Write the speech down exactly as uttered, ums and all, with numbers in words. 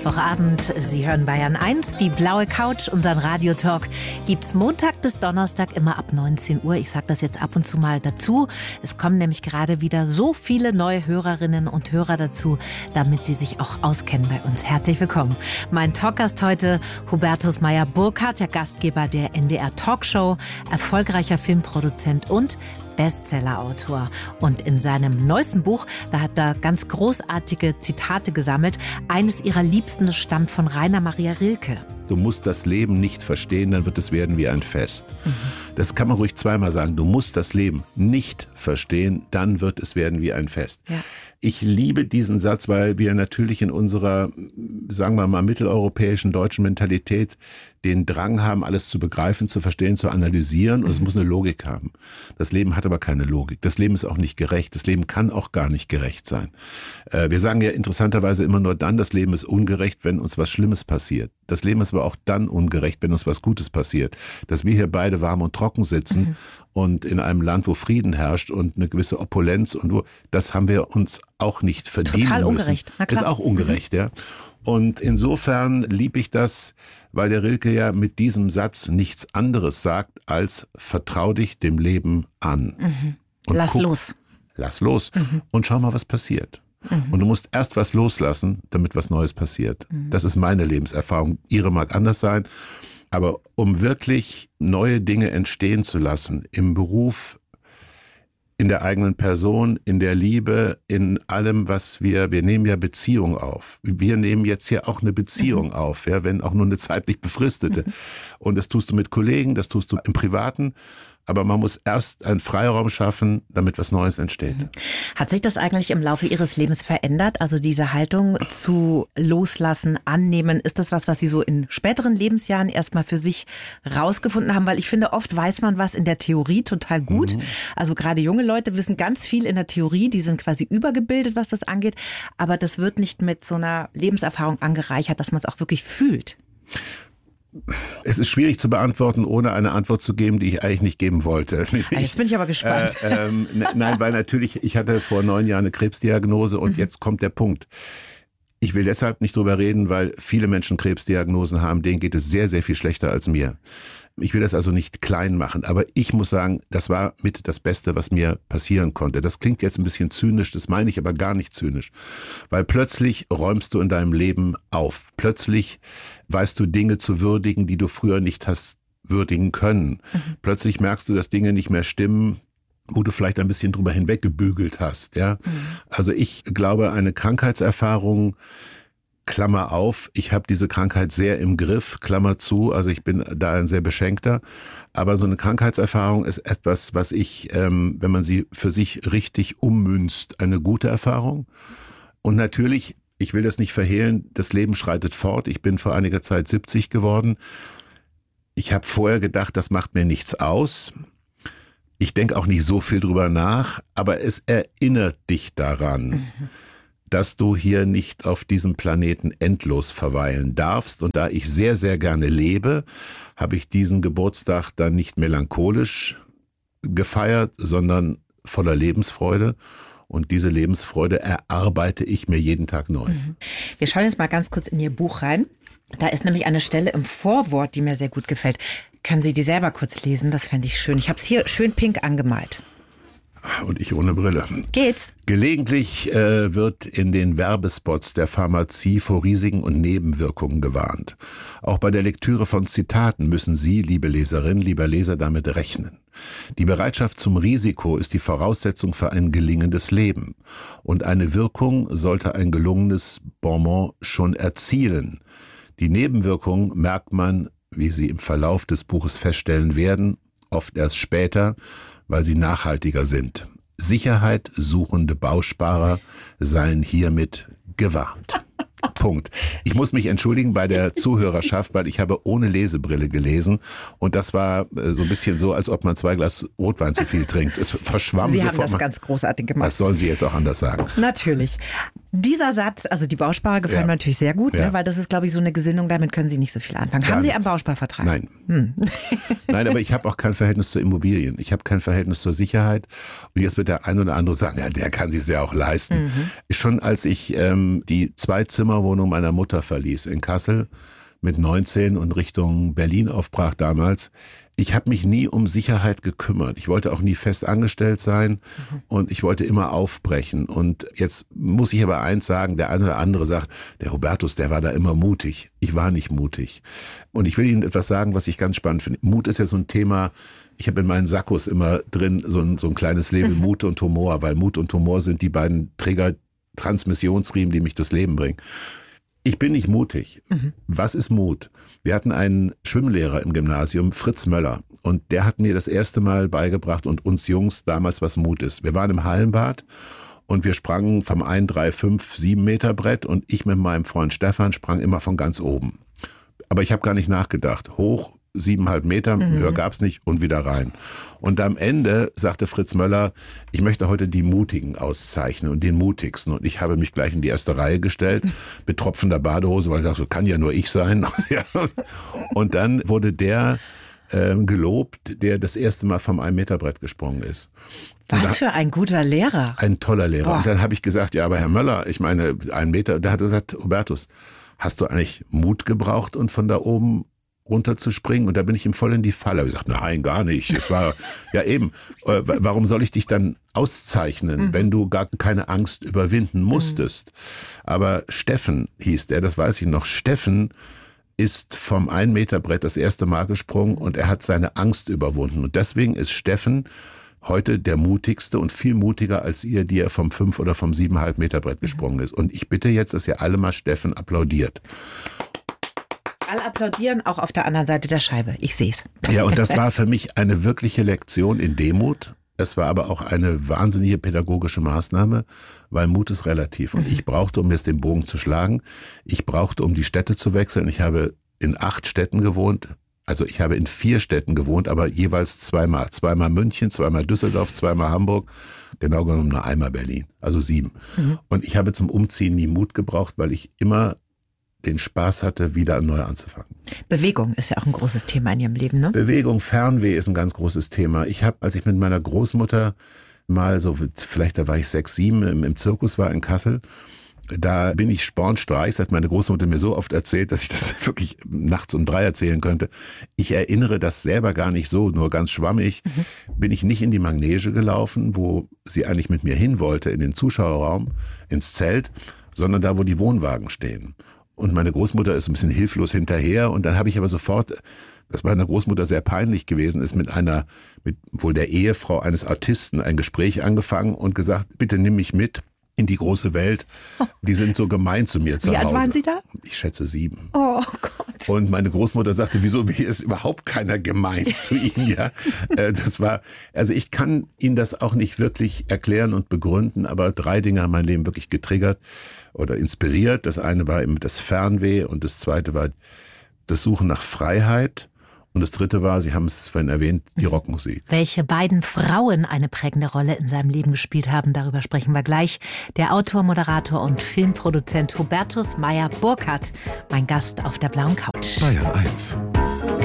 Mittwochabend. Sie hören Bayern eins, die blaue Couch, unseren Radiotalk. Gibt's Montag bis Donnerstag immer ab neunzehn Uhr. Ich sage das jetzt ab und zu mal dazu. Es kommen nämlich gerade wieder so viele neue Hörerinnen und Hörer dazu, damit sie sich auch auskennen bei uns. Herzlich willkommen. Mein Talkgast heute, Hubertus Meyer-Burkhardt, der Gastgeber der N D R Talkshow, erfolgreicher Filmproduzent und Bestsellerautor. Und in seinem neuesten Buch, da hat er ganz großartige Zitate gesammelt. Eines ihrer Liebsten stammt von Rainer Maria Rilke. Du musst das Leben nicht verstehen, dann wird es werden wie ein Fest. Mhm. Das kann man ruhig zweimal sagen. Du musst das Leben nicht verstehen, dann wird es werden wie ein Fest. Ja. Ich liebe diesen Satz, weil wir natürlich in unserer, sagen wir mal, mitteleuropäischen deutschen Mentalität den Drang haben, alles zu begreifen, zu verstehen, zu analysieren. Und es muss eine Logik haben. Das Leben hat aber keine Logik. Das Leben ist auch nicht gerecht. Das Leben kann auch gar nicht gerecht sein. Wir sagen ja interessanterweise immer nur dann, das Leben ist ungerecht, wenn uns was Schlimmes passiert. Das Leben ist aber auch dann ungerecht, wenn uns was Gutes passiert. Dass wir hier beide warm und trocken sitzen mhm. und in einem Land, wo Frieden herrscht und eine gewisse Opulenz und wo, das haben wir uns auch nicht verdienen Total müssen. Ungerecht. Na klar. Ist auch ungerecht, mhm. ja. Und insofern liebe ich das, weil der Rilke ja mit diesem Satz nichts anderes sagt, als vertrau dich dem Leben an. Mhm. Lass guck, los. Lass los mhm. und schau mal, was passiert. Mhm. Und du musst erst was loslassen, damit was Neues passiert. Mhm. Das ist meine Lebenserfahrung. Ihre mag anders sein. Aber um wirklich neue Dinge entstehen zu lassen, im Beruf, in der eigenen Person, in der Liebe, in allem, was wir, wir nehmen ja Beziehung auf. Wir nehmen jetzt hier auch eine Beziehung mhm. auf, ja, wenn auch nur eine zeitlich befristete. Mhm. Und das tust du mit Kollegen, das tust du im Privaten. Aber man muss erst einen Freiraum schaffen, damit was Neues entsteht. Hat sich das eigentlich im Laufe Ihres Lebens verändert? Also diese Haltung zu loslassen, annehmen, ist das was, was Sie so in späteren Lebensjahren erstmal für sich rausgefunden haben? Weil ich finde, oft weiß man was in der Theorie total gut. Mhm. Also gerade junge Leute wissen ganz viel in der Theorie, die sind quasi übergebildet, was das angeht. Aber das wird nicht mit so einer Lebenserfahrung angereichert, dass man es auch wirklich fühlt. Es ist schwierig zu beantworten, ohne eine Antwort zu geben, die ich eigentlich nicht geben wollte. Jetzt bin ich aber gespannt. Äh, ähm, ne, nein, weil natürlich, ich hatte vor neun Jahren eine Krebsdiagnose und mhm. jetzt kommt der Punkt. Ich will deshalb nicht drüber reden, weil viele Menschen Krebsdiagnosen haben, denen geht es sehr, sehr viel schlechter als mir. Ich will das also nicht klein machen, aber ich muss sagen, das war mit das Beste, was mir passieren konnte. Das klingt jetzt ein bisschen zynisch, das meine ich aber gar nicht zynisch, weil plötzlich räumst du in deinem Leben auf. Plötzlich weißt du Dinge zu würdigen, die du früher nicht hast würdigen können. Mhm. Plötzlich merkst du, dass Dinge nicht mehr stimmen, wo du vielleicht ein bisschen drüber hinweggebügelt hast. Ja, mhm. Also ich glaube, eine Krankheitserfahrung, Klammer auf, ich habe diese Krankheit sehr im Griff, Klammer zu, also ich bin da ein sehr Beschenkter. Aber so eine Krankheitserfahrung ist etwas, was ich, ähm, wenn man sie für sich richtig ummünzt, eine gute Erfahrung. Und natürlich, ich will das nicht verhehlen, das Leben schreitet fort. Ich bin vor einiger Zeit siebzig geworden. Ich habe vorher gedacht, das macht mir nichts aus. Ich denke auch nicht so viel drüber nach, aber es erinnert dich daran, mhm. dass du hier nicht auf diesem Planeten endlos verweilen darfst. Und da ich sehr, sehr gerne lebe, habe ich diesen Geburtstag dann nicht melancholisch gefeiert, sondern voller Lebensfreude. Und diese Lebensfreude erarbeite ich mir jeden Tag neu. Wir schauen jetzt mal ganz kurz in Ihr Buch rein. Da ist nämlich eine Stelle im Vorwort, die mir sehr gut gefällt. Können Sie die selber kurz lesen? Das fände ich schön. Ich habe es hier schön pink angemalt. Und ich ohne Brille. Geht's? Gelegentlich äh, wird in den Werbespots der Pharmazie vor Risiken und Nebenwirkungen gewarnt. Auch bei der Lektüre von Zitaten müssen Sie, liebe Leserin, lieber Leser, damit rechnen. Die Bereitschaft zum Risiko ist die Voraussetzung für ein gelingendes Leben. Und eine Wirkung sollte ein gelungenes Bonbon schon erzielen. Die Nebenwirkungen merkt man, wie Sie im Verlauf des Buches feststellen werden, oft erst später, weil sie nachhaltiger sind. Sicherheit suchende Bausparer seien hiermit gewarnt. Punkt. Ich muss mich entschuldigen bei der Zuhörerschaft, weil ich habe ohne Lesebrille gelesen und das war so ein bisschen so, als ob man zwei Glas Rotwein zu viel trinkt. Es verschwamm Sie sofort. haben das ganz großartig gemacht. Das sollen Sie jetzt auch anders sagen. Natürlich. Dieser Satz, also die Bausparer, gefällt Ja. mir natürlich sehr gut, Ja. ne, weil das ist, glaube ich, so eine Gesinnung, damit können Sie nicht so viel anfangen. Gar Haben Sie nichts. einen Bausparvertrag? Nein. Hm. Nein, aber ich habe auch kein Verhältnis zu Immobilien. Ich habe kein Verhältnis zur Sicherheit. Und jetzt wird der ein oder andere sagen, ja, der kann sich ja auch leisten. Mhm. Schon als ich ähm, die Zwei-Zimmer-Wohnung meiner Mutter verließ in Kassel mit neunzehn und Richtung Berlin aufbrach damals, ich habe mich nie um Sicherheit gekümmert. Ich wollte auch nie fest angestellt sein mhm. und ich wollte immer aufbrechen. Und jetzt muss ich aber eins sagen, der eine oder andere sagt, der Hubertus, der war da immer mutig. Ich war nicht mutig. Und ich will Ihnen etwas sagen, was ich ganz spannend finde. Mut ist ja so ein Thema, ich habe in meinen Sakkos immer drin so ein, so ein kleines Label mhm. Mut und Humor, weil Mut und Humor sind die beiden Trigger-Transmissionsriemen, die mich durchs Leben bringen. Ich bin nicht mutig. Mhm. Was ist Mut? Wir hatten einen Schwimmlehrer im Gymnasium, Fritz Möller. Und der hat mir das erste Mal beigebracht und uns Jungs damals, was Mut ist. Wir waren im Hallenbad und wir sprangen vom ein, drei, fünf, sieben Meter Brett und ich mit meinem Freund Stefan sprang immer von ganz oben. Aber ich habe gar nicht nachgedacht. Hoch, siebeneinhalb Meter, mhm. höher gab's nicht und wieder rein. Und am Ende sagte Fritz Möller, ich möchte heute die Mutigen auszeichnen und den Mutigsten. Und ich habe mich gleich in die erste Reihe gestellt mit tropfender Badehose, weil ich dachte, so kann ja nur ich sein. Und dann wurde der äh, gelobt, der das erste Mal vom ein Meter Brett gesprungen ist. Was da, für ein guter Lehrer. Ein toller Lehrer. Boah. Und dann habe ich gesagt, ja, aber Herr Möller, ich meine, ein Meter, da hat er gesagt, Hubertus, hast du eigentlich Mut gebraucht und von da oben runterzuspringen? Und da bin ich ihm voll in die Falle. Ich gesagt, nein, gar nicht. Es war ja eben, äh, warum soll ich dich dann auszeichnen, mhm. wenn du gar keine Angst überwinden musstest? Mhm. Aber Steffen hieß der, das weiß ich noch. Steffen ist vom ein Meter Brett das erste Mal gesprungen und er hat seine Angst überwunden. Und deswegen ist Steffen heute der mutigste und viel mutiger als ihr, die er vom fünf oder vom siebeneinhalb Meter Brett gesprungen ist. Und ich bitte jetzt, dass ihr alle mal Steffen applaudiert. Alle applaudieren, auch auf der anderen Seite der Scheibe. Ich sehe es. Ja, und das war für mich eine wirkliche Lektion in Demut. Es war aber auch eine wahnsinnige pädagogische Maßnahme, weil Mut ist relativ. Und ich brauchte, um jetzt den Bogen zu schlagen, ich brauchte, um die Städte zu wechseln. Ich habe in acht Städten gewohnt. Also ich habe in vier Städten gewohnt, aber jeweils zweimal. Zweimal München, zweimal Düsseldorf, zweimal Hamburg. Genau genommen nur einmal Berlin. Also sieben. Mhm. Und ich habe zum Umziehen nie Mut gebraucht, weil ich immer den Spaß hatte, wieder neu anzufangen. Bewegung ist ja auch ein großes Thema in Ihrem Leben, ne? Bewegung, Fernweh ist ein ganz großes Thema. Ich habe, als ich mit meiner Großmutter mal so, vielleicht da war ich sechs, sieben, im, im Zirkus war in Kassel, da bin ich spornstreich, das hat meine Großmutter mir so oft erzählt, dass ich das wirklich nachts um drei erzählen könnte. Ich erinnere das selber gar nicht so, nur ganz schwammig. Mhm. Bin ich nicht in die Manege gelaufen, wo sie eigentlich mit mir hin wollte, in den Zuschauerraum, ins Zelt, sondern da, wo die Wohnwagen stehen. Und meine Großmutter ist ein bisschen hilflos hinterher. Und dann habe ich aber sofort, das meiner Großmutter sehr peinlich gewesen ist, mit einer, mit wohl der Ehefrau eines Autisten ein Gespräch angefangen und gesagt, bitte nimm mich mit in die große Welt. Die sind so gemein zu mir zu Hause. Wie alt waren Sie da? Ich schätze sieben. Oh Gott. Und meine Großmutter sagte, wieso, hier ist überhaupt keiner gemein zu Ihnen, ja. Das war, also ich kann Ihnen das auch nicht wirklich erklären und begründen, aber drei Dinge haben mein Leben wirklich getriggert oder inspiriert. Das eine war eben das Fernweh und das zweite war das Suchen nach Freiheit. Und das dritte war, Sie haben es vorhin erwähnt, die Rockmusik. Welche beiden Frauen eine prägende Rolle in seinem Leben gespielt haben, darüber sprechen wir gleich. Der Autor, Moderator und Filmproduzent Hubertus Meyer-Burkhardt, mein Gast auf der blauen Couch. Bayern eins.